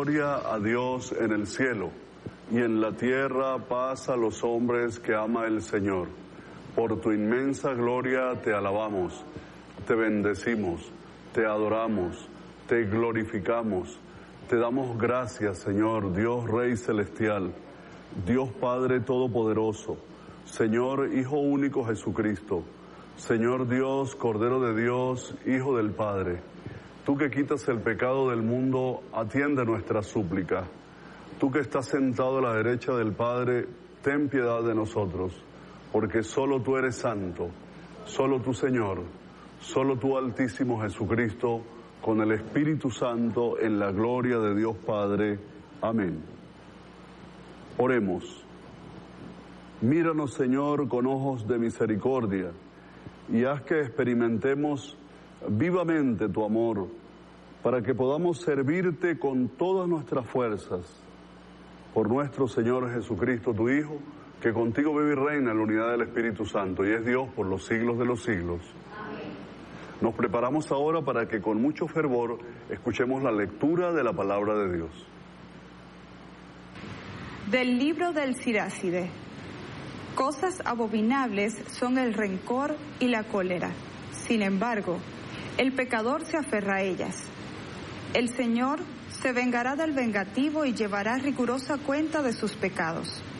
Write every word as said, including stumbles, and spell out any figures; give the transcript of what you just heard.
gloria a Dios en el cielo, y en la tierra paz a los hombres que ama el Señor. Por tu inmensa gloria te alabamos, te bendecimos, te adoramos, te glorificamos, te damos gracias, Señor, Dios Rey Celestial, Dios Padre Todopoderoso, Señor Hijo Único Jesucristo, Señor Dios, Cordero de Dios, Hijo del Padre. Tú que quitas el pecado del mundo, atiende nuestra súplica. Tú que estás sentado a la derecha del Padre, ten piedad de nosotros, porque solo tú eres santo, solo tú, Señor, solo tú, Altísimo Jesucristo, con el Espíritu Santo, en la gloria de Dios Padre. Amén. Oremos. Míranos, Señor, con ojos de misericordia, y haz que experimentemos vivamente tu amor, para que podamos servirte con todas nuestras fuerzas. Por nuestro Señor Jesucristo, tu Hijo, que contigo vive y reina en la unidad del Espíritu Santo, y es Dios por los siglos de los siglos. Amén. Nos preparamos ahora para que con mucho fervor escuchemos la lectura de la palabra de Dios. Del libro del Siráside. Cosas abominables son el rencor y la cólera. Sin embargo, el pecador se aferra a ellas. El Señor se vengará del vengativo y llevará rigurosa cuenta de sus pecados.